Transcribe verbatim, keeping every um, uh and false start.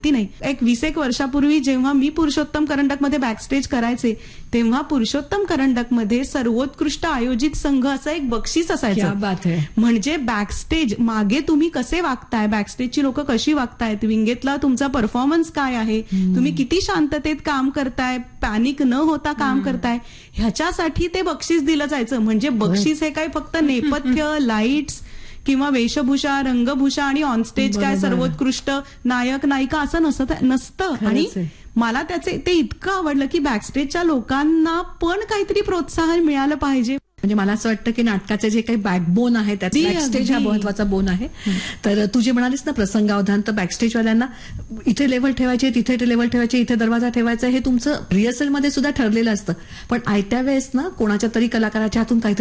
ती नाही. एक वीस एक वर्षापूर्वी जेव्हा मी पुरुषोत्तम करंडकमध्ये बॅकस्टेज करायचे तेव्हा पुरुषोत्तम करंडकमध्ये सर्वोत्कृष्ट आयोजित संघ असं एक बक्षीस क्या असायचं. बात है. म्हणजे बॅकस्टेज मागे तुम्ही कसे वागताय, बॅकस्टेजची लोक कशी वागतायत, विंगेतला तुमचा परफॉर्मन्स काय आहे, तुम्ही किती शांततेत काम करताय, पॅनिक न होता काम करताय, ह्याच्यासाठी ते बक्षीस दिलं जायचं. म्हणजे बक्षीस हे काय फक्त नेपथ्य, लाईट्स किंवा वेशभूषा, रंगभूषा आणि ऑनस्टेज काय बरोबर. सर्वोत्कृष्ट नायक नायिका असं नसत नसतं. आणि खरंच आहे. मला त्याचे ते इतकं आवडलं की बॅकस्टेजच्या लोकांना पण काहीतरी प्रोत्साहन मिळालं पाहिजे. म्हणजे मला असं वाटतं की नाटकाचे जे काही बॅकबोन आहे त्यात अगदी, बॅकस्टेज हा अगदी. महत्वाचा बोन आहे. तर तू जे म्हणालीस ना प्रसंगावधान, तर बॅकस्टेजवाल्यांना इथे लेवल ठेवायचे, तिथे लेवल ठेवायचे, इथे दरवाजा ठेवायचा, हे तुमचं रिहर्सलमध्ये सुद्धा ठरलेलं असतं. पण आयत्या वेळेस ना कोणाच्या तरी कलाकाराच्या हातून काहीतरी